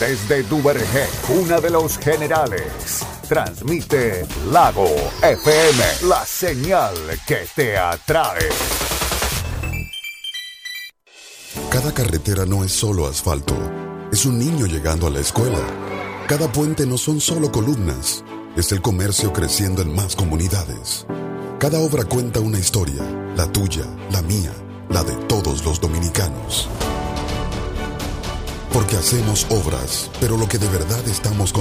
Desde Duvergé, cuna de los generales, transmite Lago FM, la señal que te atrae. Cada carretera no es solo asfalto, es un niño llegando a la escuela. Cada puente no son solo columnas, es el comercio creciendo en más comunidades. Cada obra cuenta una historia, la tuya, la mía, la de todos los dominicanos. Porque hacemos obras, pero lo que de verdad estamos